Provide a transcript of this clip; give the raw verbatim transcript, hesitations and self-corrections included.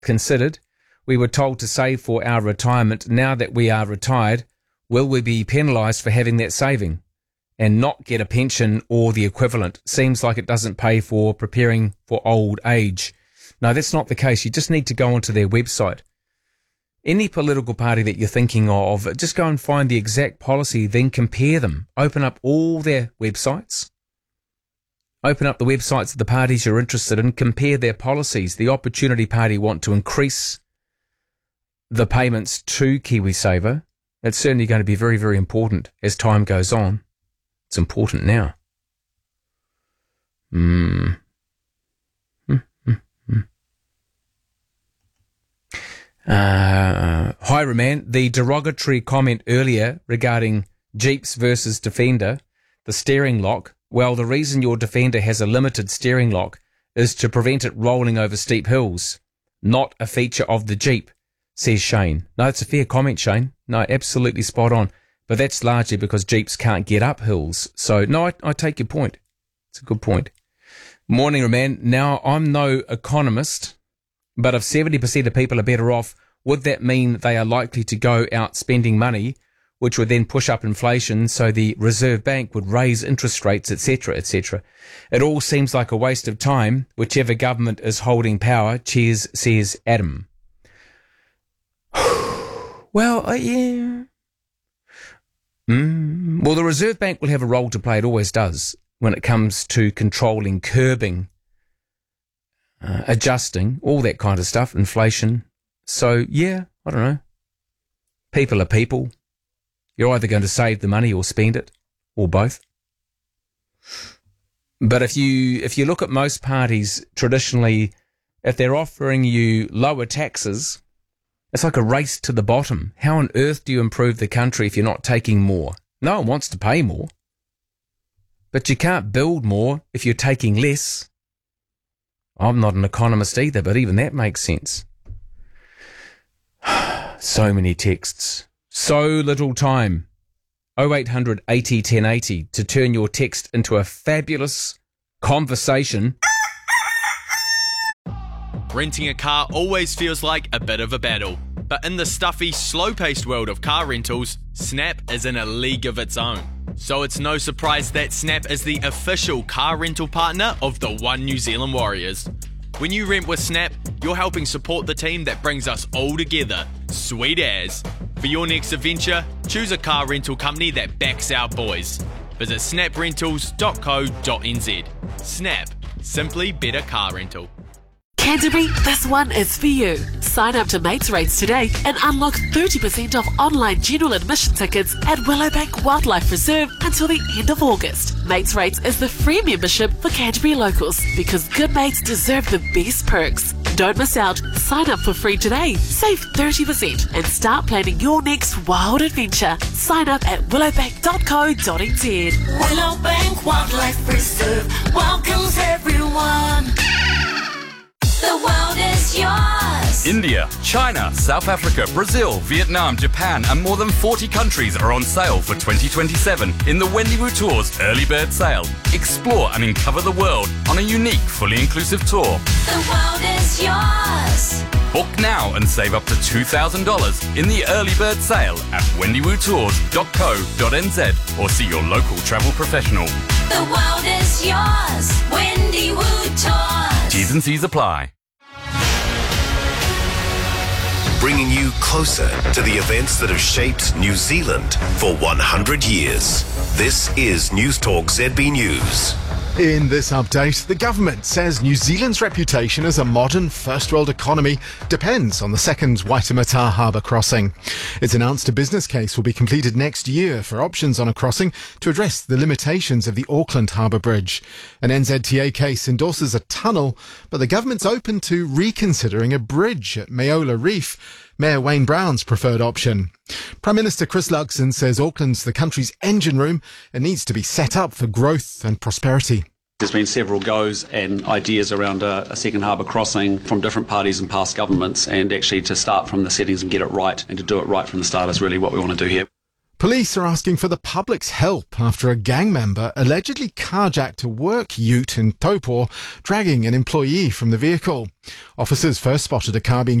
considered. We were told to save for our retirement. Now that we are retired, will we be penalised for having that saving and not get a pension or the equivalent? Seems like it doesn't pay for preparing for old age. No, that's not the case. You just need to go onto their website. Any political party that you're thinking of, just go and find the exact policy, then compare them. Open up all their websites. Open up the websites of the parties you're interested in, compare their policies. The Opportunity Party want to increase the payments to KiwiSaver. It's certainly going to be very, very important as time goes on. It's important now. Hmm. Uh, hi, Roman. The derogatory comment earlier regarding Jeeps versus Defender, the steering lock. Well, the reason your Defender has a limited steering lock is to prevent it rolling over steep hills, not a feature of the Jeep, says Shane. No, it's a fair comment, Shane. No, absolutely spot on. But that's largely because Jeeps can't get up hills. So, no, I, I take your point. It's a good point. Morning, Roman. Now, I'm no economist, but if seventy percent of people are better off, would that mean they are likely to go out spending money, which would then push up inflation, so the Reserve Bank would raise interest rates, et cetera, et cetera? It all seems like a waste of time, whichever government is holding power. Cheers, says Adam. Well, uh, yeah. Mm. Well, the Reserve Bank will have a role to play. It always does when it comes to controlling, curbing, Uh, adjusting, all that kind of stuff, inflation. So, yeah, I don't know. People are people. You're either going to save the money or spend it, or both. But if you if you look at most parties, traditionally, if they're offering you lower taxes, it's like a race to the bottom. How on earth do you improve the country if you're not taking more? No one wants to pay more. But you can't build more if you're taking less. I'm not an economist either, but even that makes sense. So many texts. So little time. oh eight hundred eighty ten eighty to turn your text into a fabulous conversation. Renting a car always feels like a bit of a battle. But in the stuffy, slow-paced world of car rentals, Snap is in a league of its own. So it's no surprise that Snap is the official car rental partner of the One New Zealand Warriors. When you rent with Snap, you're helping support the team that brings us all together. Sweet as. For your next adventure, choose a car rental company that backs our boys. Visit snap rentals dot co dot n z. Snap. Simply better car rental. Canterbury, this one is for you. Sign up to Mates Rates today and unlock thirty percent off online general admission tickets at Willowbank Wildlife Reserve until the end of August. Mates Rates is the free membership for Canterbury locals because good mates deserve the best perks. Don't miss out. Sign up for free today. Save thirty percent and start planning your next wild adventure. Sign up at willowbank dot co dot n z. Willowbank Wildlife Reserve welcomes everyone. The world is yours. India, China, South Africa, Brazil, Vietnam, Japan and more than forty countries are on sale for twenty twenty-seven in the Wendiwoo Tours Early Bird Sale. Explore and uncover the world on a unique, fully inclusive tour. The world is yours. Book now and save up to two thousand dollars in the Early Bird Sale at wendiwoo tours dot co dot n z or see your local travel professional. The world is yours. Wendiwoo Tours. T's and C's apply. Bringing you closer to the events that have shaped New Zealand for one hundred years. This is News Talk Z B News. In this update, the government says New Zealand's reputation as a modern first-world economy depends on the second Waitemata Harbour crossing. It's announced a business case will be completed next year for options on a crossing to address the limitations of the Auckland Harbour Bridge. An N Z T A case endorses a tunnel, but the government's open to reconsidering a bridge at Maola Reef, Mayor Wayne Brown's preferred option. Prime Minister Chris Luxon says Auckland's the country's engine room and needs to be set up for growth and prosperity. There's been several goes and ideas around a, a second harbour crossing from different parties and past governments, and actually to start from the settings and get it right and to do it right from the start is really what we want to do here. Police are asking for the public's help after a gang member allegedly carjacked a work ute in Taupo, dragging an employee from the vehicle. Officers first spotted a car being